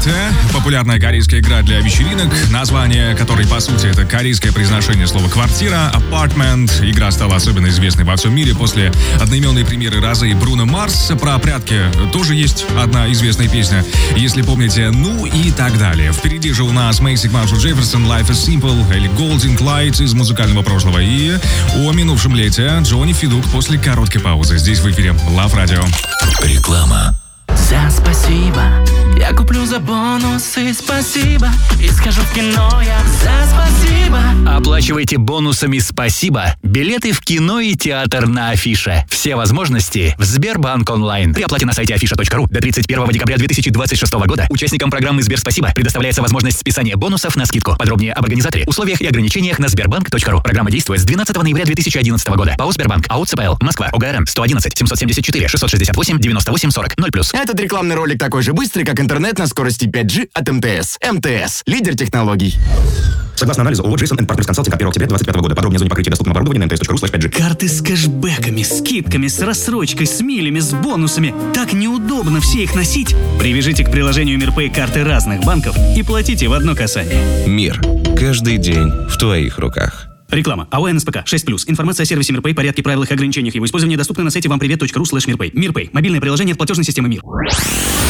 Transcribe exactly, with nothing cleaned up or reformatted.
Apart, популярная корейская игра для вечеринок, название которой, по сути, это корейское произношение слова «квартира», Apartment. Игра стала особенно известной во всем мире после одноименной премьеры Розы и Бруно Марс. Про прятки тоже есть одна известная песня, если помните, ну и так далее. Впереди же у нас Мэйсик Маршал Джефферсон, Life is Simple или Golden Lights из музыкального прошлого. И о минувшем лете Джонни Федук после короткой паузы. Здесь в эфире Love Radio. Реклама. За спасибо я куплю за бонусы, спасибо. И скажу в кино я за спасибо. Оплачивайте бонусами «Спасибо» билеты в кино и театр на Афише. Все возможности в Сбербанк онлайн. При оплате на сайте афиша точка ру до тридцать первого декабря две тысячи двадцать шестого года участникам программы «Сберспасибо» предоставляется возможность списания бонусов на скидку. Подробнее об организаторе, условиях и ограничениях на сбербанк точка ру. Программа действует с двенадцатого ноября две тысячи одиннадцатого года. ПАО «Сбербанк», АО ЦПЛ, Москва, ОГРН сто одиннадцать семьсот семьдесят четыре шестьсот шестьдесят восемь девяносто восемь сорок ноль плюс. Этот рекламный ролик такой же быстрый, как интернет на скорости пять джи от МТС. МТС. Лидер технологий. Согласно анализу ООО Джейсон энд Партнерс Консалтинг от первого октября двадцать пятого года. Подробнее о зоне покрытия доступного оборудования на мтс точка ру слэш пять джи. Карты с кэшбэками, скидками, с рассрочкой, с милями, с бонусами. Так неудобно все их носить. Привяжите к приложению МирПэй карты разных банков и платите в одно касание. Мир. Каждый день в твоих руках. Реклама. АО НСПК шесть плюс. Информация о сервисе МирПэй, порядке, правилах и ограничениях его использования доступна на сайте вампривет точка ру слэш мирпэй. МирПэй. Мобильное приложение от платежной системы МИР.